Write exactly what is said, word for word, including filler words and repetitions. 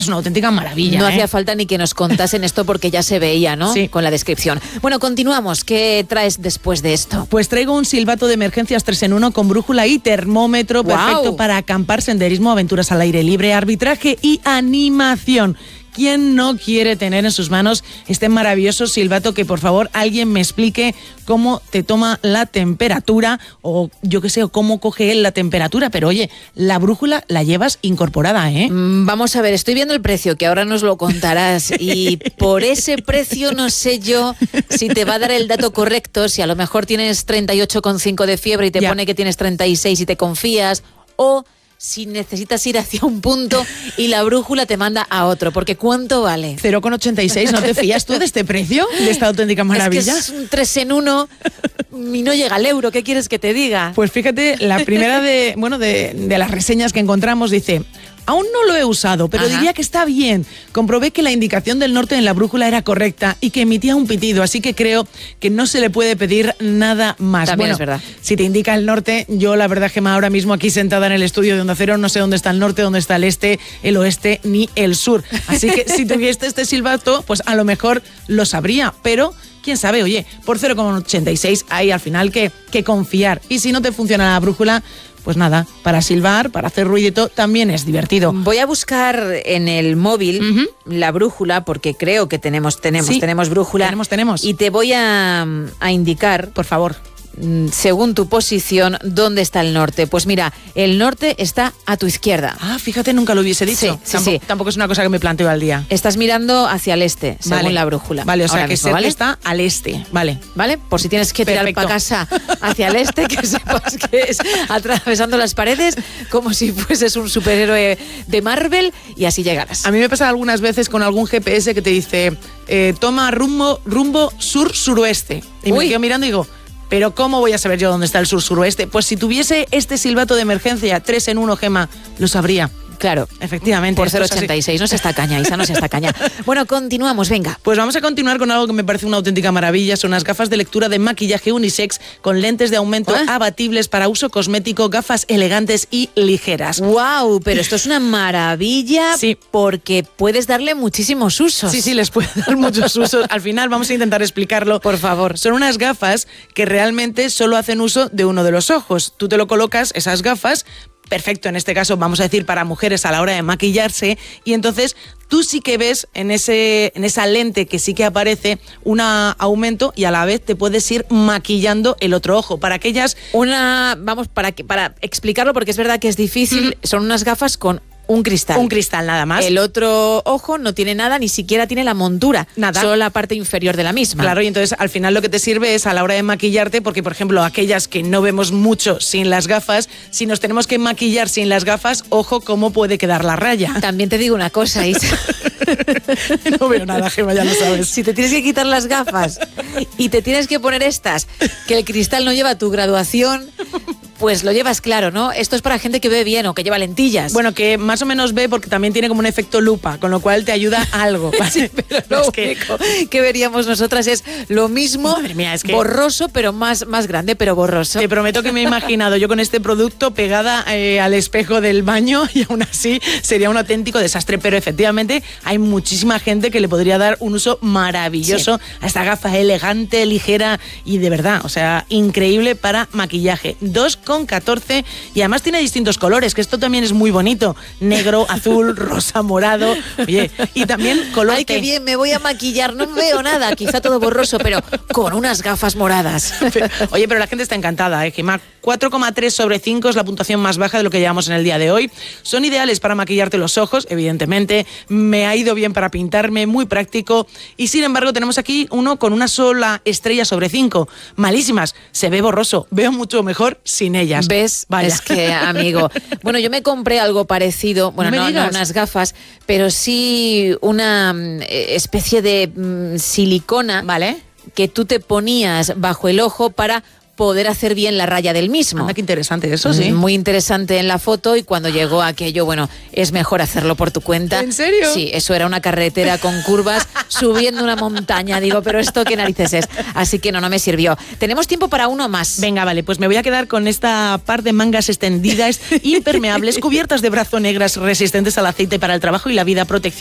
Es una auténtica maravilla. No ¿eh? hacía falta ni que nos contasen esto porque ya se veía, ¿no? Sí. Con la descripción. Bueno, continuamos. ¿Qué traes después de esto? Pues traigo un silbato de emergencias tres en uno con brújula y termómetro, ¡Guau! perfecto para acampar, senderismo, aventuras al aire libre, arbitraje y animación. ¿Quién no quiere tener en sus manos este maravilloso silbato que, por favor, alguien me explique cómo te toma la temperatura o yo qué sé, o cómo coge él la temperatura? Pero oye, la brújula la llevas incorporada, ¿eh? Mm, Vamos a ver, estoy viendo el precio, que ahora nos lo contarás, y por ese precio no sé yo si te va a dar el dato correcto, si a lo mejor tienes treinta y ocho coma cinco de fiebre y te Ya. pone que tienes treinta y seis y te confías, o si necesitas ir hacia un punto y la brújula te manda a otro, porque ¿cuánto vale? cero coma ochenta y seis, ¿no te fías tú de este precio? De esta auténtica maravilla. Es que es un tres en uno y no llega al euro, ¿qué quieres que te diga? Pues fíjate, la primera de, bueno, de, de las reseñas que encontramos dice: aún no lo he usado, pero Ajá. diría que está bien. Comprobé que la indicación del norte en la brújula era correcta y que emitía un pitido, así que creo que no se le puede pedir nada más. También Bueno, es verdad. Si te indica el norte, yo la verdad, Gemma, ahora mismo aquí sentada en el estudio de Onda Cero, no sé dónde está el norte, dónde está el este, el oeste ni el sur. Así que si tuviese este silbato, pues a lo mejor lo sabría, pero quién sabe, oye, por cero coma ochenta y seis hay al final que, que confiar. Y si no te funciona la brújula, pues nada, para silbar, para hacer ruidito, también es divertido. Voy a buscar en el móvil Ujú. la brújula, porque creo que tenemos, tenemos, Sí, tenemos brújula. tenemos, tenemos. Y te voy a, a indicar, Por favor. mm, según tu posición, dónde está el norte. Pues mira, el norte está a tu izquierda. Ah, fíjate, nunca lo hubiese dicho. Sí, sí, tampoco, sí. tampoco es una cosa que me planteo al día. Estás mirando hacia el este, según Vale. la brújula. Vale, o sea Ahora que mismo, se ¿vale? está al este. Vale. ¿Vale? Por si tienes que tirar Perfecto. para casa hacia el este, que sepas que es atravesando las paredes como si fueses un superhéroe de Marvel y así llegarás. A mí me pasa algunas veces con algún G P S que te dice, eh, toma rumbo, rumbo sur-suroeste. Y Uy. me quedo mirando y digo, ¿pero cómo voy a saber yo dónde está el sur-suroeste? Pues si tuviese este silbato de emergencia tres en uno, Gemma, lo sabría. Claro. Efectivamente. Por esto cero es así. ochenta y seis, no se está caña, Isa, no se está caña. Bueno, continuamos, venga. Pues vamos a continuar con algo que me parece una auténtica maravilla. Son unas gafas de lectura de maquillaje unisex con lentes de aumento ¿Eh? abatibles para uso cosmético, gafas elegantes y ligeras. ¡Wow! Pero esto es una maravilla, Sí. porque puedes darle muchísimos usos. Sí, sí, les puede dar muchos usos. Al final vamos a intentar explicarlo. Por favor. Son unas gafas que realmente solo hacen uso de uno de los ojos. Tú te lo colocas, esas gafas, perfecto, en este caso vamos a decir para mujeres a la hora de maquillarse, y entonces tú sí que ves en, ese, en esa lente que sí que aparece un aumento y a la vez te puedes ir maquillando el otro ojo. Para aquellas... Una, vamos, para, que- para explicarlo, porque es verdad que es difícil, son unas gafas con un cristal. Un cristal nada más. El otro ojo no tiene nada, ni siquiera tiene la montura. Nada. Solo la parte inferior de la misma. Claro, y entonces al final lo que te sirve es a la hora de maquillarte, porque por ejemplo aquellas que no vemos mucho sin las gafas, si nos tenemos que maquillar sin las gafas, ojo cómo puede quedar la raya. También te digo una cosa, Isa. No veo nada, Gemma, ya lo sabes. Si te tienes que quitar las gafas y te tienes que poner estas, que el cristal no lleva tu graduación, pues lo llevas claro, ¿no? Esto es para gente que ve bien o que lleva lentillas. Bueno, que más o menos ve porque también tiene como un efecto lupa, con lo cual te ayuda a algo. ¿Vale? Sí, pero No, lo es que- único que veríamos nosotras es lo mismo, Madre mía, es que- borroso, pero más, más grande, pero borroso. Te prometo que me he imaginado yo con este producto pegada eh, al espejo del baño y aún así sería un auténtico desastre. Pero efectivamente hay muchísima gente que le podría dar un uso maravilloso a esta gafa elegante, ligera y de verdad, o sea, increíble para maquillaje. dos con catorce y además tiene distintos colores, que esto también es muy bonito. Negro, azul, rosa, morado. Oye, y también color Ay, qué té. bien, me voy a maquillar, no veo nada, quizá todo borroso, pero con unas gafas moradas. Oye, pero la gente está encantada, ¿eh? Gemma, cuatro coma tres sobre cinco es la puntuación más baja de lo que llevamos en el día de hoy. Son ideales para maquillarte los ojos, evidentemente. Me ha ido bien para pintarme, muy práctico. Y sin embargo, tenemos aquí uno con una sola estrella sobre cinco. Malísimas. Se ve borroso. Veo mucho mejor sin ellas. ¿Ves? Vaya. Es que, amigo. Bueno, yo me compré algo parecido, bueno, No me no, no digas. unas gafas, pero sí una mm, eh, especie de mm, silicona, Vale. que tú te ponías bajo el ojo para poder hacer bien la raya del mismo. Anda, qué interesante eso, sí. Muy interesante en la foto, y cuando llegó aquello, bueno, es mejor hacerlo por tu cuenta. ¿En serio? Sí, eso era una carretera con curvas subiendo una montaña. Digo, pero esto qué narices es. Así que no, no me sirvió. Tenemos tiempo para uno más. Venga, vale, pues me voy a quedar con esta par de mangas extendidas, impermeables, cubiertas de brazo negras, resistentes al aceite para el trabajo y la vida, protección